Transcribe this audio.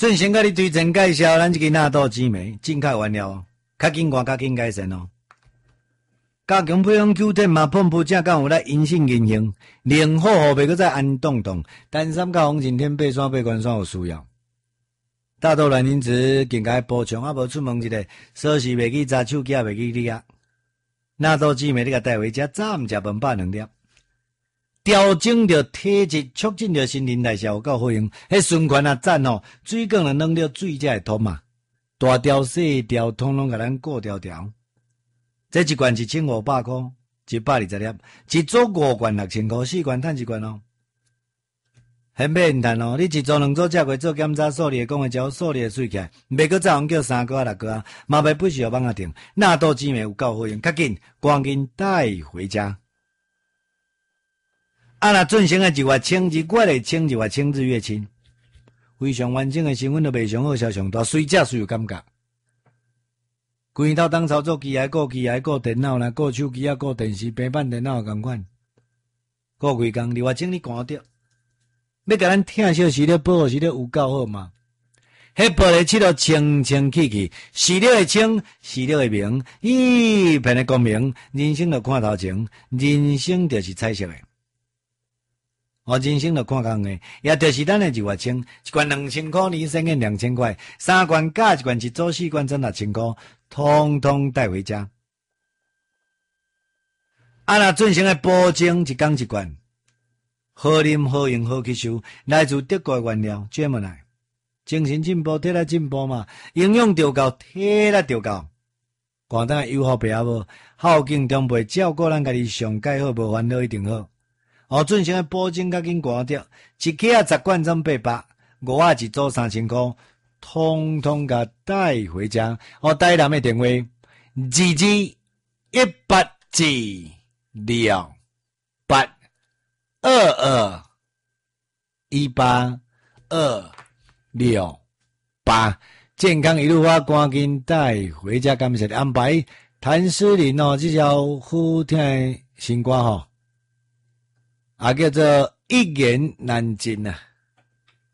准先甲你推荐介绍咱这个纳豆紫莓，进口原料，较紧换较紧改善哦。加强配方 Q10 嘛，碰布正敢有来阴性阴性，零好后袂搁再安冻冻，单三角红景天背酸背关酸有需要。大豆卵磷脂更加补充，啊无出门一个，锁匙袂记查，手机也袂记你啊。纳豆紫莓你甲带回家，早午食饭饱2粒。调整着体质，促进着新陈代谢，有够好用。迄循环啊赞吼，水管啊弄了水才会通嘛。大条细条，统统甲咱过条条。这一罐1500块，120粒，一组5罐6000块，4罐赚1罐哦。很免谈哦，你一组2组食过做检查，数理讲的只数理水起来，袂搁再用叫3个6个啊，嘛袂不需要帮啊定。纳豆紫莓有够好用，较紧，赶紧带回家。啊，若准成的1月清，日月的清，1月清日月清，非常完整的成分都袂上好，销上大，随食随有感觉。规头当操作机械顾电脑啦，顾手机啊，顾电视、平板电脑共款，顾规工2月清你看着，要甲咱听小时了保护时了有够好嘛？迄玻璃漆都清清气气，视力会清，视力会明，一片的光明，人生就看头前，人生就是彩色的。人生就看工诶，也就是咱诶1月清，一罐2000块，年省个2000块，3罐加一罐一组4罐挣6000块，通通带回家。若准成诶保证一缸1罐，好啉好用好吸收，来自德国原料 Gemini， 精神进步，体力进步嘛，营养调够，体力调够。广大友好爸母，孝敬长辈，照顾咱家己上介好，无烦恼一定好。准成诶保证较紧寒着，一克啊10罐挣800，5啊一组3000块，通通甲带回家。带人诶电话228221828，健康一路发，赶紧带回家。感谢你安排，谭诗琳这首好听诶新歌叫做一言难尽啊。